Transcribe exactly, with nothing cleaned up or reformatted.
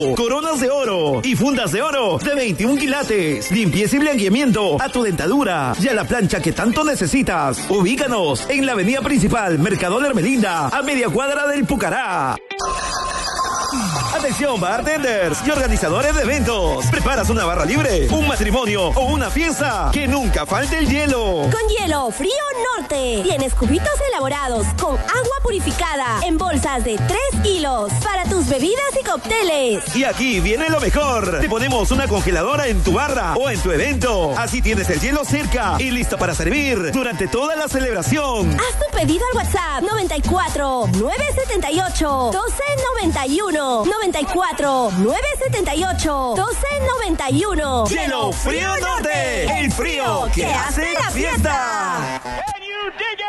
coronas de oro y fundas de oro de veintiún quilates. Limpieza y blanqueamiento a tu dentadura y a la plancha que tanto necesitas. Ubícanos en la avenida principal, Mercado Hermelinda, a media cuadra del Pucará. Atención, bartenders y organizadores de eventos. ¿Preparas una barra libre, un matrimonio o una fiesta? Que nunca falte el hielo. Con Hielo Frío Norte. Tienes cubitos elaborados con agua purificada en bolsas de tres kilos para tus bebidas y cócteles. Y aquí viene lo mejor. Te ponemos una congeladora en tu barra o en tu evento. Así tienes el hielo cerca y listo para servir durante toda la celebración. Haz tu pedido al WhatsApp noventa y cuatro, nueve setenta y ocho, doce noventa y uno. noventa y cuatro, nueve setenta y ocho, doce noventa y uno. Hielo Frío Norte, el frío que hace la fiesta.